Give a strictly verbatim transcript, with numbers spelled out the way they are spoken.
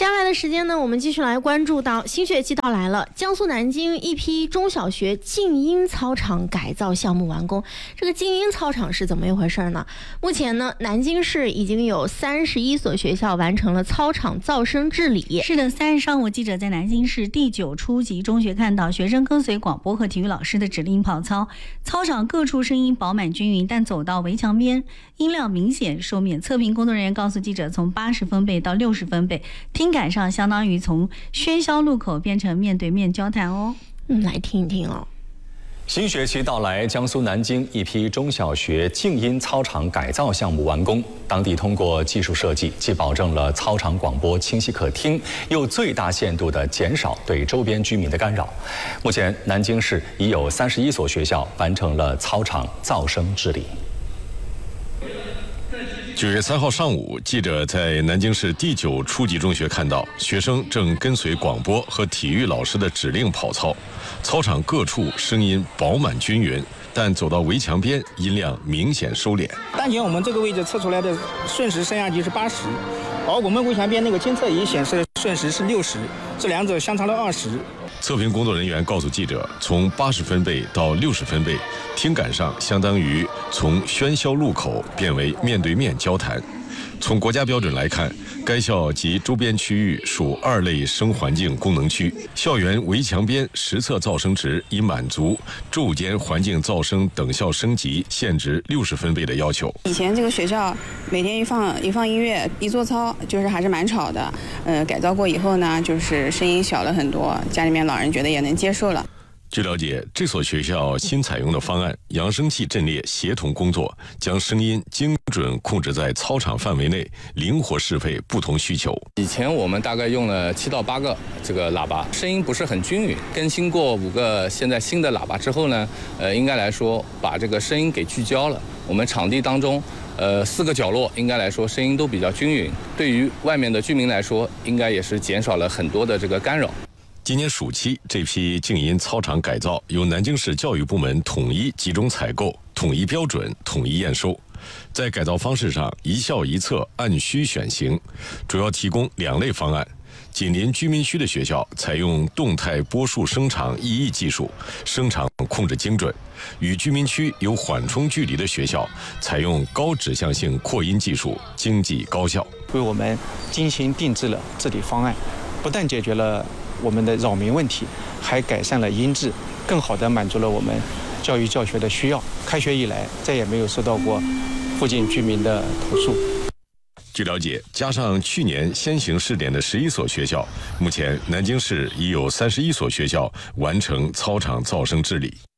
接下来的时间呢，我们继续来关注到新学期到来了，江苏南京一批中小学静音操场改造项目完工。这个静音操场是怎么一回事呢？目前呢，南京市已经有三十一所学校完成了操场噪声治理。 是的，三日上午，记者在南京市第九初级中学看到学生跟随广播和体育老师的指令跑操，操场各处声音饱满均匀，但走到围墙边，音量明显收敛。测评工作人员告诉记者，从八十分贝到六十分贝，听感上相当于从喧嚣路口变成面对面交谈哦。 嗯，来听一听哦。 新学期到来，江苏南京一批中小学静音操场改造项目完工。当地通过技术设计，既保证了操场广播清晰可听，又最大限度地减少对周边居民的干扰。目前，南京市已有三十一所学校完成了操场噪声治理。 九月三号上午，记者在南京市第九初级中学看到，学生正跟随广播和体育老师的指令跑操，操场各处声音饱满均匀，但走到围墙边，音量明显收敛。 当前我们这个位置测出来的瞬时声压级是八十，而我们围墙边那个监测仪显示瞬时是六十，这两者相差了二十。 测评工作人员告诉记者，从八十分贝到六十分贝，听感上相当于从喧嚣路口变为面对面交谈。从国家标准来看，该校及周边区域属二类声环境功能区，校园围墙边实测噪声值已满足昼间环境噪声等效升级限值六十分贝的要求。 以前这个学校每天一放一放音乐一做操，就是还是蛮吵的。呃，改造过以后呢，就是声音小了很多，家里面老人觉得也能接受了。 据了解，这所学校新采用的方案，扬声器阵列协同工作，将声音精准控制在操场范围内，灵活适配不同需求。 以前我们大概用了七到八个这个喇叭，声音不是很均匀。更新过五个现在新的喇叭之后呢，呃，应该来说把这个声音给聚焦了。我们场地当中，呃，四个角落应该来说声音都比较均匀，对于外面的居民来说，应该也是减少了很多的这个干扰。 今年暑期，这批静音操场改造由南京市教育部门统一集中采购、统一标准、统一验收。在改造方式上，一校一策，按需选型，主要提供两类方案。紧邻居民区的学校采用动态波束声场抑抑技术，声场控制精准；与居民区有缓冲距离的学校采用高指向性扩音技术，经济高效。 为我们精心定制了治理方案，不但解决了我们的扰民问题，还改善了音质，更好地满足了我们教育教学的需要。开学以来，再也没有收到过附近居民的投诉。 据了解，加上去年先行试点的十一所学校，目前南京市已有三十一所学校完成操场噪声治理。